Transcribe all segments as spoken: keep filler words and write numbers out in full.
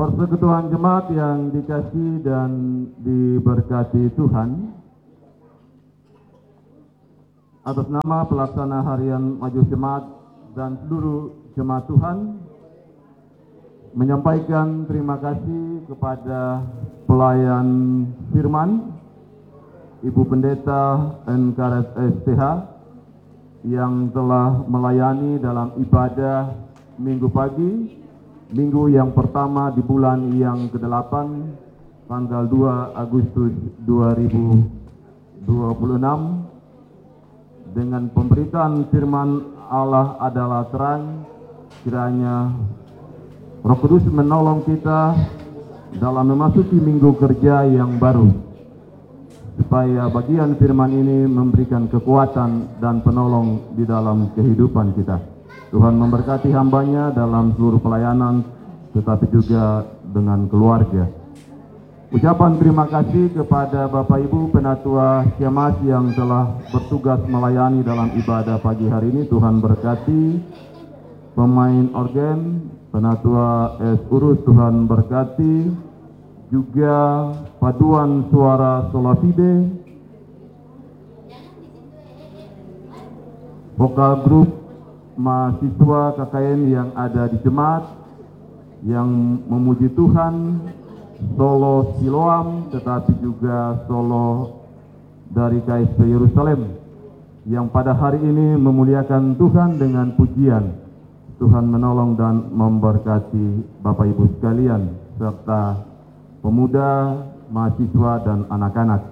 Persekutuan jemaat yang dikasihi dan diberkati Tuhan, atas nama pelaksana harian Majelis Jemaat dan seluruh jemaat Tuhan, menyampaikan terima kasih kepada pelayan firman Ibu Pendeta N K R S T H yang telah melayani dalam ibadah minggu pagi, minggu yang pertama di bulan yang kedelapan, tanggal dua Agustus dua ribu dua puluh enam, dengan pemberitaan firman Allah adalah terang. Kiranya Roh Kudus menolong kita dalam memasuki minggu kerja yang baru, supaya bagian firman ini memberikan kekuatan dan penolong di dalam kehidupan kita. Tuhan memberkati hambanya dalam seluruh pelayanan, tetapi juga dengan keluarga. Ucapan terima kasih kepada Bapak Ibu Penatua Syamasi yang telah bertugas melayani dalam ibadah pagi hari ini. Tuhan berkati. Pemain organ, Penatua S. Urus, Tuhan berkati. Juga paduan suara Solafide, vokal grup mahasiswa K K N yang ada di jemaat yang memuji Tuhan, solo Siloam, tetapi juga solo dari K S P Yerusalem yang pada hari ini memuliakan Tuhan dengan pujian. Tuhan menolong dan memberkati Bapak Ibu sekalian serta pemuda, mahasiswa dan anak-anak.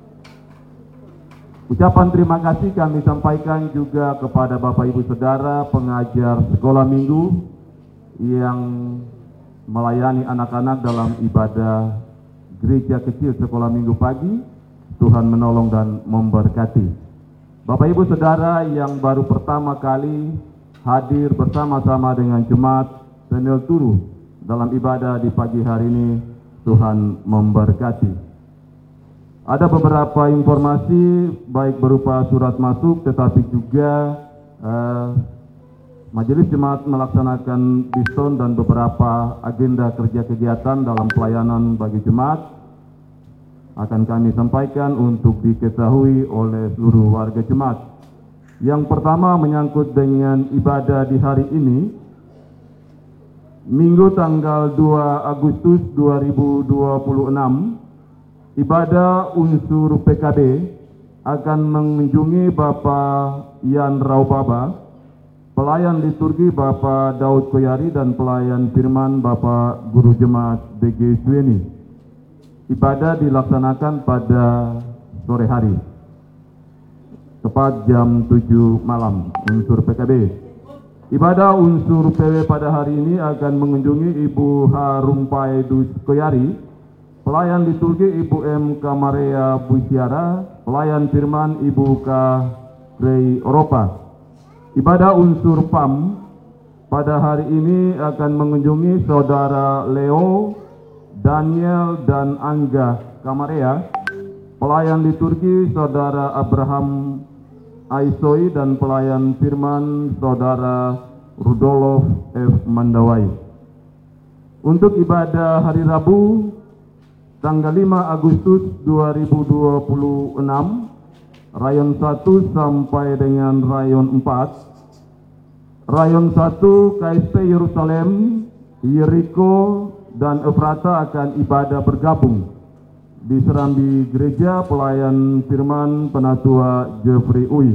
Ucapan terima kasih kami sampaikan juga kepada Bapak Ibu Saudara pengajar sekolah minggu yang melayani anak-anak dalam ibadah gereja kecil sekolah minggu pagi. Tuhan menolong dan memberkati. Bapak Ibu Saudara yang baru pertama kali hadir bersama-sama dengan jemaat Senil Turu dalam ibadah di pagi hari ini, Tuhan memberkati. Ada beberapa informasi baik berupa surat masuk, tetapi juga eh, Majelis Jemaat melaksanakan diskon dan beberapa agenda kerja kegiatan dalam pelayanan bagi jemaat akan kami sampaikan untuk diketahui oleh seluruh warga jemaat. Yang pertama menyangkut dengan ibadah di hari ini, Minggu tanggal dua Agustus dua ribu dua puluh enam, ibadah unsur P K D akan mengunjungi Bapak Yan Raubaba, pelayan liturgi Bapak Daud Koyari, dan pelayan firman Bapak Guru Jemaat D G Sueni. Ibadah dilaksanakan pada sore hari, tepat jam tujuh malam, unsur P K B. Ibadah unsur P W pada hari ini akan mengunjungi Ibu H. Rumpai Dus Koyari, pelayan liturgi Ibu M. Kamaria Busiara, pelayan firman Ibu K. Grey Oropa. Ibadah unsur P A M pada hari ini akan mengunjungi Saudara Leo, Daniel, dan Angga Kamaria, pelayan liturgi Saudara Abraham Aisoi, dan pelayan firman Saudara Rudolf F. Mandawai. Untuk ibadah hari Rabu tanggal lima Agustus dua ribu dua puluh enam, rayon satu sampai dengan rayon empat, rayon satu K S P Yerusalem, Yeriko, dan Efrata akan ibadah bergabung di Serambi Gereja pelayan firman Penatua Jeffrey Uy.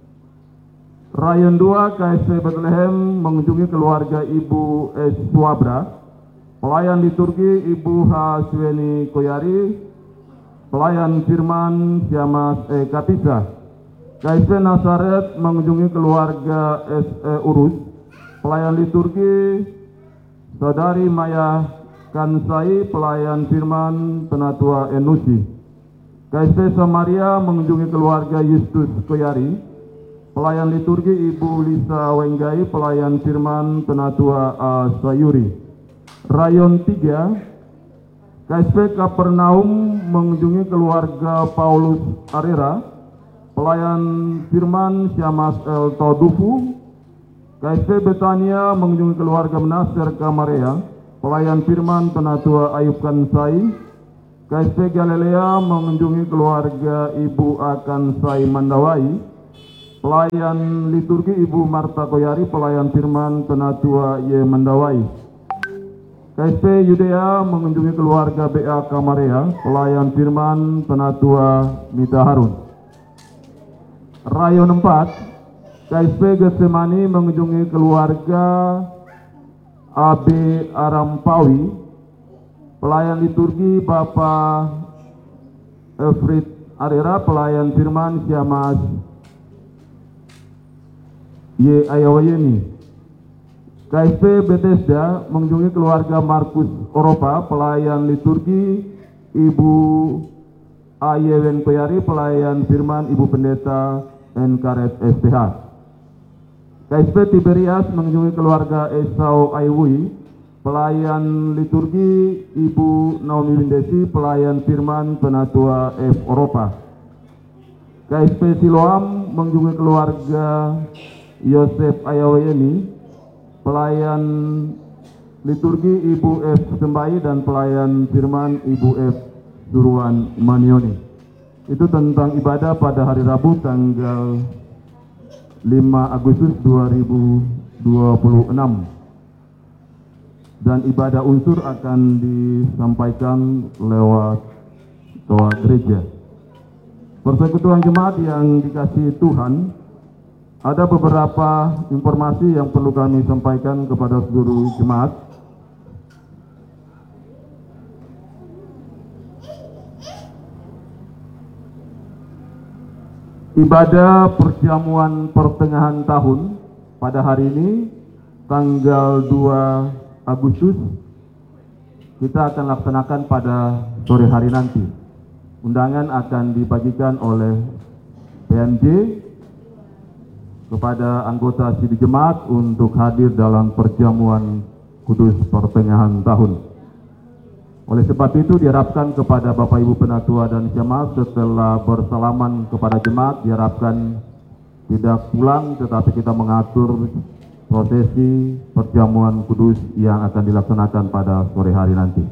Rayon dua K S P Bethlehem mengunjungi keluarga Ibu S. Suabra, pelayan liturgi Ibu H. Sueni Koyari, pelayan firman Siamas E. Kapisa. K S P Nazaret mengunjungi keluarga S. E. Urus, pelayan liturgi Saudari Maya Kansai, pelayan firman Penatua Enusi. K S P Samaria mengunjungi keluarga Justus Koyari, pelayan liturgi Ibu Lisa Wenggai, pelayan firman Penatua A. Sayuri. Rayon tiga K S P Kapernaum mengunjungi keluarga Paulus Arera, pelayan firman Syamas El Todufu. K S P Betania mengunjungi keluarga Menasir Kamaria, Pelayan Firman Penatua Ayub Kansai. K S P Galilea mengunjungi keluarga Ibu Akansai Mandawai. Pelayan liturgi Ibu Marta Koyari, pelayan Firman Penatua Y Mandawai. K S P Yudea mengunjungi keluarga B A Kamarea, pelayan Firman Penatua Mita Harun. Rayon empat, K S P Getsemani mengunjungi keluarga A B Arampawi, pelayan liturgi Bapak Efrit Arera, pelayan Firman Siamas Y Ayawayeni. K S P Bethesda mengunjungi keluarga Markus Oropa, pelayan liturgi Ibu Ayewen Peyari, pelayan Firman Ibu Pendeta Enkaret S T H. K S P Tiberias mengunjungi keluarga Esau Aiwui, pelayan liturgi Ibu Naomi Windesi, pelayan Firman Penatua F. Oropa. K S P Siloam mengunjungi keluarga Yosef Ayawayeni, pelayan liturgi Ibu F. Sembai dan pelayan Firman Ibu F. Suruhan Manioni. Itu tentang ibadah pada hari Rabu tanggal lima Agustus dua ribu dua puluh enam. Dan ibadah unsur akan disampaikan lewat doa gereja. Persekutuan jemaat yang dikasihi Tuhan, ada beberapa informasi yang perlu kami sampaikan kepada seluruh jemaat. Ibadah perjamuan pertengahan tahun pada hari ini, tanggal dua Agustus, kita akan laksanakan pada sore hari nanti. Undangan akan dibagikan oleh P M J kepada anggota sidang jemaat untuk hadir dalam perjamuan kudus pertengahan tahun. Oleh sebab itu diharapkan kepada Bapak Ibu Penatua dan jemaat setelah bersalaman kepada jemaat diharapkan tidak pulang, tetapi kita mengatur prosesi perjamuan kudus yang akan dilaksanakan pada sore hari nanti.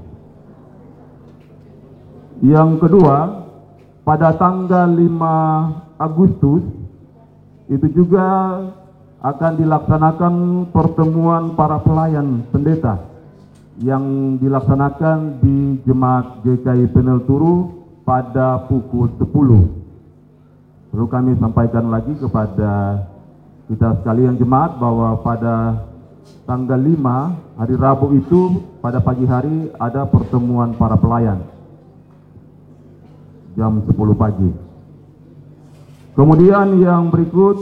Yang kedua, pada tanggal lima Agustus itu juga akan dilaksanakan pertemuan para pelayan pendeta yang dilaksanakan di Jemaat G K I Penel Turu pada pukul sepuluh. Perlu kami sampaikan lagi kepada kita sekalian jemaat bahwa pada tanggal lima hari Rabu itu pada pagi hari ada pertemuan para pelayan jam sepuluh pagi. Kemudian yang berikut,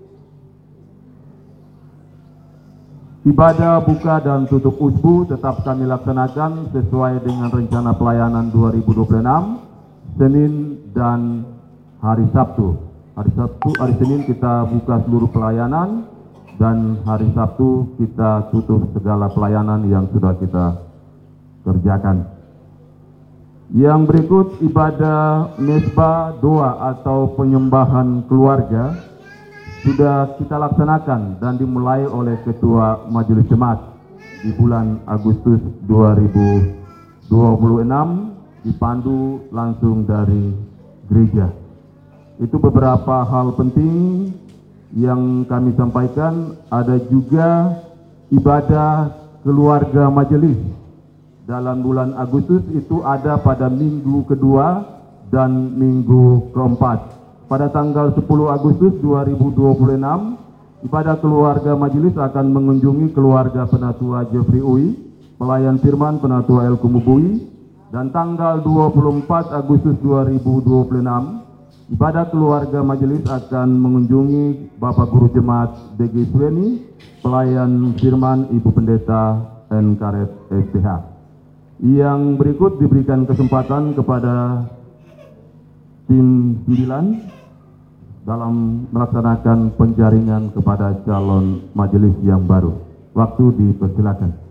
ibadah buka dan tutup usbu tetap kami laksanakan sesuai dengan rencana pelayanan dua ribu dua puluh enam, Senin dan hari Sabtu. Hari Sabtu, hari Senin kita buka seluruh pelayanan dan hari Sabtu kita tutup segala pelayanan yang sudah kita kerjakan. Yang berikut, ibadah mesbah doa atau penyembahan keluarga sudah kita laksanakan dan dimulai oleh Ketua Majelis Jemaat di bulan Agustus dua ribu dua puluh enam, dipandu langsung dari gereja. Itu beberapa hal penting yang kami sampaikan. Ada juga ibadah keluarga majelis dalam bulan Agustus, itu ada pada minggu kedua dan minggu keempat. Pada tanggal sepuluh Agustus dua ribu dua puluh enam, ibadah keluarga majelis akan mengunjungi keluarga Penatua Jeffrey Uy, pelayan Firman Penatua El Kumubui. Dan tanggal dua puluh empat Agustus dua ribu dua puluh enam, ibadah keluarga majelis akan mengunjungi Bapak Guru Jemaat D G Sueni, pelayan Firman Ibu Pendeta Enkaret S T H. Yang berikut diberikan kesempatan kepada tim sembilan dalam melaksanakan penjaringan kepada calon majelis yang baru. Waktu dipersilakan.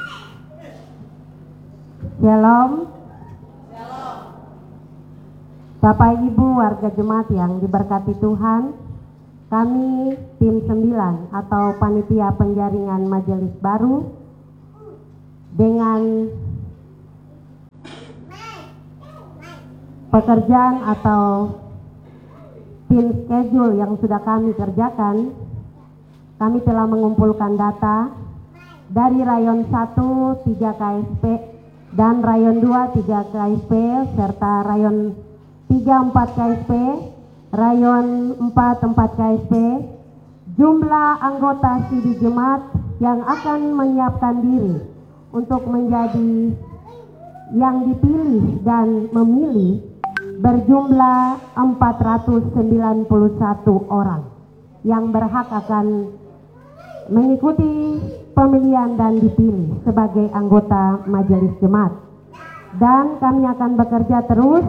Shalom. Bapak Ibu warga jemaat yang diberkati Tuhan, kami tim sembilan atau panitia penjaringan majelis baru dengan pekerjaan atau tim schedule yang sudah kami kerjakan, kami telah mengumpulkan data dari rayon satu tiga K S P dan rayon dua tiga K S P serta rayon tiga empat K S P, rayon empat empat K S P, jumlah anggota S I D I Jemaat yang akan menyiapkan diri untuk menjadi yang dipilih dan memilih berjumlah empat ratus sembilan puluh satu orang yang berhak akan mengikuti pemilihan dan dipilih sebagai anggota majelis jemaat. Dan kami akan bekerja terus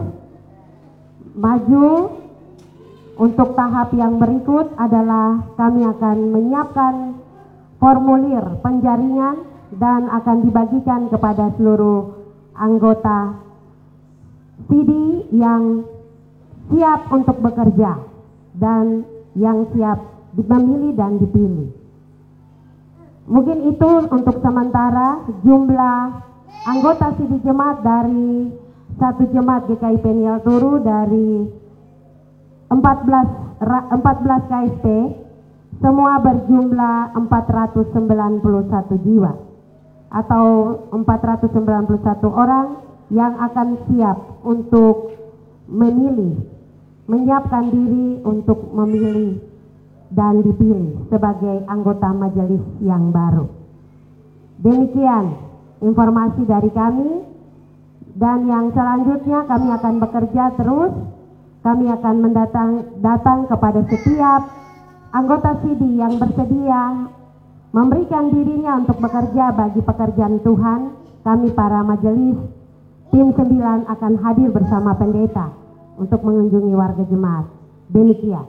maju. Untuk tahap yang berikut adalah kami akan menyiapkan formulir penjaringan dan akan dibagikan kepada seluruh anggota S I D I yang siap untuk bekerja dan yang siap memilih dan dipilih. Mungkin itu untuk sementara jumlah anggota S I D I Jemaat dari satu jemaat G K I P Niel Turu dari empat belas K S P semua berjumlah empat ratus sembilan puluh satu jiwa atau empat ratus sembilan puluh satu orang yang akan siap untuk memilih, menyiapkan diri untuk memilih dan dipilih sebagai anggota majelis yang baru. Demikian informasi dari kami, dan yang selanjutnya kami akan bekerja terus. Kami akan mendatang datang kepada setiap anggota S I D I yang bersedia memberikan dirinya untuk bekerja bagi pekerjaan Tuhan. Kami para majelis tim sembilan akan hadir bersama pendeta untuk mengunjungi warga jemaat. Demikian.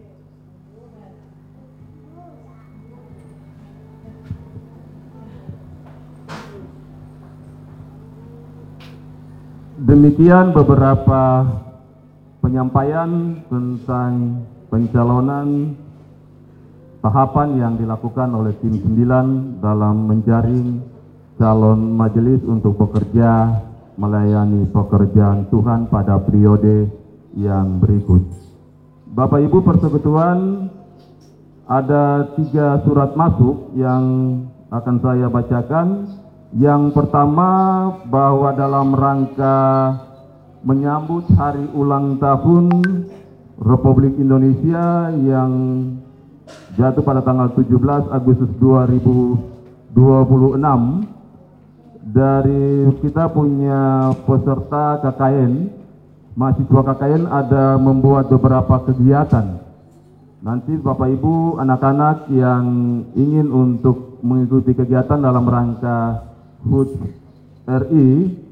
Demikian beberapa penyampaian tentang pencalonan tahapan yang dilakukan oleh tim sembilan dalam menjaring calon majelis untuk bekerja melayani pekerjaan Tuhan pada periode yang berikut. Bapak Ibu persekutuan, ada tiga surat masuk yang akan saya bacakan. Yang pertama, bahwa dalam rangka menyambut hari ulang tahun Republik Indonesia yang jatuh pada tanggal tujuh belas Agustus dua ribu dua puluh enam, dari kita punya peserta K K N, mahasiswa K K N ada membuat beberapa kegiatan. Nanti Bapak Ibu anak-anak yang ingin untuk mengikuti kegiatan dalam rangka H U T R I,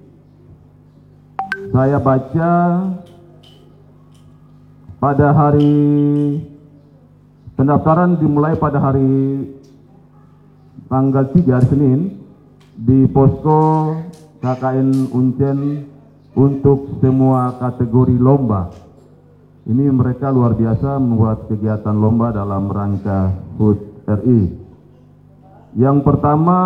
saya baca pada hari pendaftaran dimulai pada hari tanggal tiga, hari Senin, di posko K K N Uncen untuk semua kategori lomba. Ini mereka luar biasa membuat kegiatan lomba dalam rangka H U T R I. Yang pertama,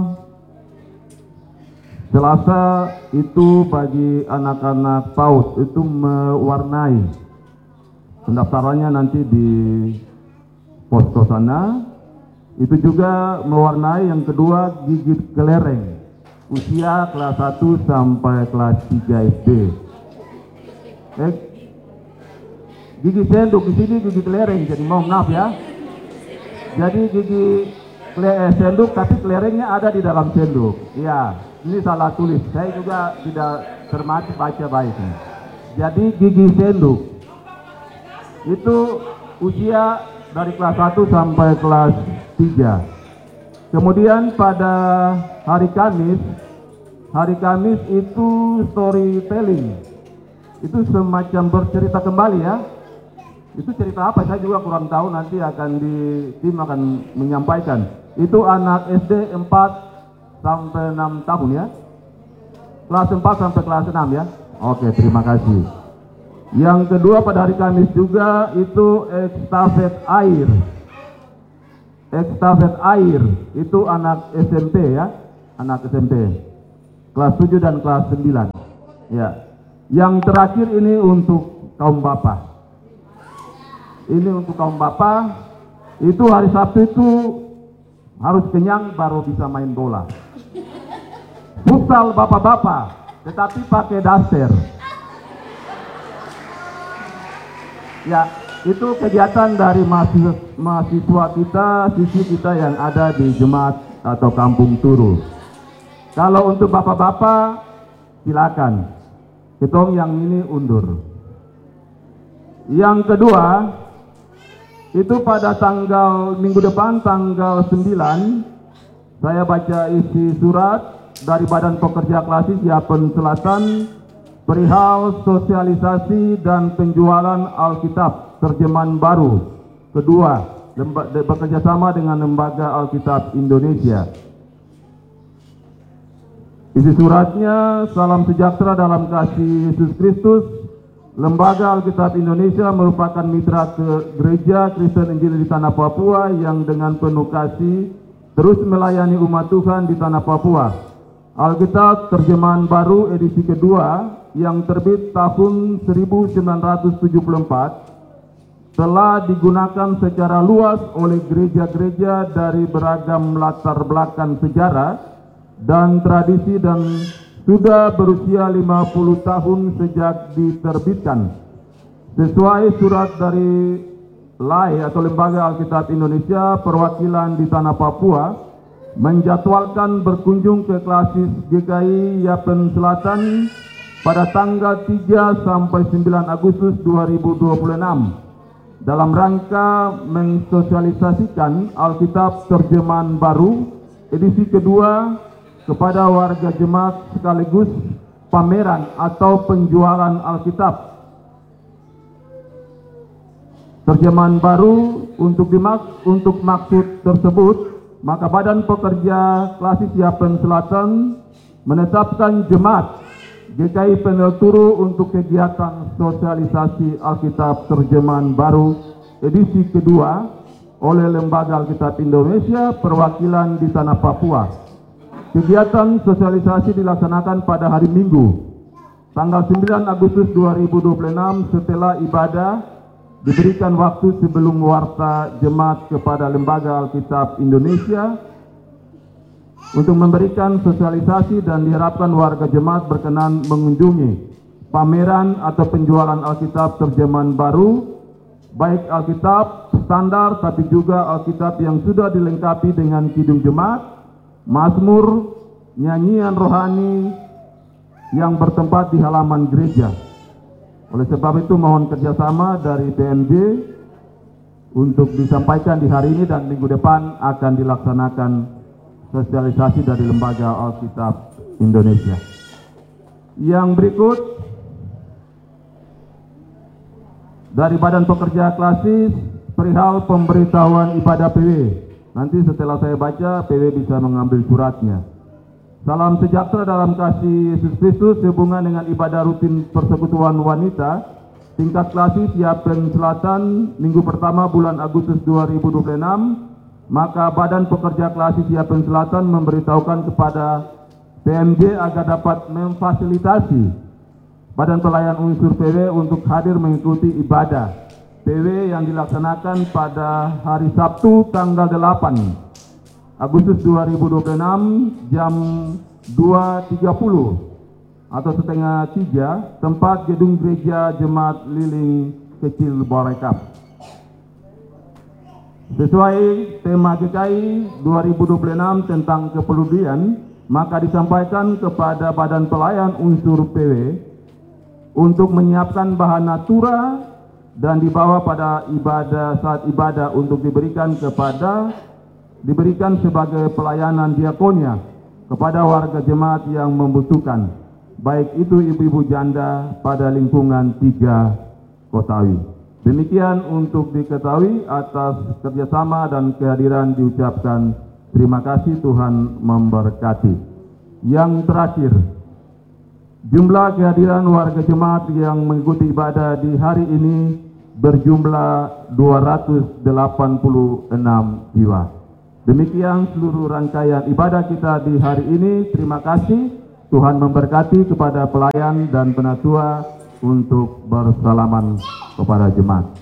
Selasa itu bagi anak-anak PAUD itu mewarnai. Pendaftarannya nanti di posko sana. Itu juga mewarnai yang kedua gigit kelereng. Usia kelas satu sampai kelas tiga S D. Eh, gigi sendok di sini gigi kelereng, jadi mohon maaf ya. Jadi gigi eh, sendok tapi kelerengnya ada di dalam sendok. Iya. Ini salah tulis, saya juga tidak cermat baca baiknya. Jadi gigi sendok itu usia dari kelas satu sampai kelas tiga. Kemudian pada hari Kamis, hari Kamis itu storytelling. Itu semacam bercerita kembali ya. Itu cerita apa saya juga kurang tahu, nanti akan di tim akan menyampaikan. Itu anak S D empat sampai enam tahun ya, kelas empat sampai kelas enam ya. Oke, terima kasih. Yang kedua pada hari Kamis juga itu estafet air. Estafet air itu anak S M P ya, anak S M P kelas tujuh dan kelas sembilan. Ya. Yang terakhir ini untuk kaum bapak. Ini untuk kaum bapak, itu hari Sabtu itu harus kenyang baru bisa main bola. Futsal bapak-bapak, tetapi pakai daster. Ya, itu kegiatan dari mahasiswa, mahasiswa kita, siswi kita yang ada di jemaat atau kampung Turu. Kalau untuk bapak-bapak, silakan. Ketong yang ini undur. Yang kedua, itu pada tanggal minggu depan, tanggal sembilan, saya baca isi surat dari Badan Pekerja Klasik Yapen Selatan perihal sosialisasi dan penjualan Alkitab terjemahan baru. Kedua, bekerjasama dengan Lembaga Alkitab Indonesia. Isi suratnya, salam sejahtera dalam kasih Yesus Kristus. Lembaga Alkitab Indonesia merupakan mitra ke Gereja Kristen Injil di Tanah Papua yang dengan penuh kasih terus melayani umat Tuhan di Tanah Papua. Alkitab terjemahan baru edisi kedua yang terbit tahun seribu sembilan ratus tujuh puluh empat telah digunakan secara luas oleh gereja-gereja dari beragam latar belakang sejarah dan tradisi dan sudah berusia lima puluh tahun sejak diterbitkan. Sesuai surat dari L A I atau Lembaga Alkitab Indonesia, perwakilan di Tanah Papua menjadwalkan berkunjung ke Klasis G K I Yapen Selatan pada tanggal tiga sampai sembilan Agustus dua ribu dua puluh enam dalam rangka mensosialisasikan Alkitab terjemahan baru edisi kedua kepada warga jemaat sekaligus pameran atau penjualan Alkitab terjemahan baru untuk dimak untuk maksud tersebut, maka Badan Pekerja Klasik Yapen Selatan menetapkan jemaat G K I Penel Turu untuk kegiatan sosialisasi Alkitab terjemahan baru edisi kedua oleh Lembaga Alkitab Indonesia perwakilan di Tanah Papua. Kegiatan sosialisasi dilaksanakan pada hari Minggu, tanggal sembilan Agustus dua ribu dua puluh enam setelah ibadah diberikan waktu sebelum warta jemaat kepada Lembaga Alkitab Indonesia untuk memberikan sosialisasi dan diharapkan warga jemaat berkenan mengunjungi pameran atau penjualan Alkitab terjemahan baru, baik Alkitab standar tapi juga Alkitab yang sudah dilengkapi dengan kidung jemaat, mazmur, nyanyian rohani yang bertempat di halaman gereja. Oleh sebab itu mohon kerjasama dari P M J untuk disampaikan di hari ini dan minggu depan akan dilaksanakan sosialisasi dari Lembaga Alkitab Indonesia. Yang berikut dari Badan Pekerja Klasik perihal pemberitahuan ibadah P W. Nanti setelah saya baca, P W bisa mengambil suratnya. Salam sejahtera dalam kasih Yesus Kristus sehubungan dengan ibadah rutin persekutuan wanita tingkat Klasik Yapen Selatan minggu pertama bulan Agustus dua ribu dua puluh enam, maka Badan Pekerja Klasik Yapen Selatan memberitahukan kepada P M J agar dapat memfasilitasi Badan Pelayan Unsur P W untuk hadir mengikuti ibadah P W yang dilaksanakan pada hari Sabtu tanggal delapan Agustus dua ribu dua puluh enam jam dua tiga puluh atau setengah tiga tempat gedung gereja Jemaat Liling Kecil Borekap. Sesuai tema G K I dua ribu dua puluh enam tentang kepedulian, maka disampaikan kepada Badan Pelayan Unsur P W untuk menyiapkan bahan natura dan dibawa pada ibadah saat ibadah untuk diberikan kepada diberikan sebagai pelayanan diakonia kepada warga jemaat yang membutuhkan, baik itu ibu-ibu janda pada lingkungan tiga Kotawi. Demikian untuk diketahui, atas kerjasama dan kehadiran diucapkan terima kasih, Tuhan memberkati. Yang terakhir, Jumlah kehadiran warga jemaat yang mengikuti ibadah di hari ini berjumlah dua ratus delapan puluh enam jiwa. Demikian seluruh rangkaian ibadah kita di hari ini. Terima kasih. Tuhan memberkati kepada pelayan dan penatua untuk bersalaman kepada jemaat.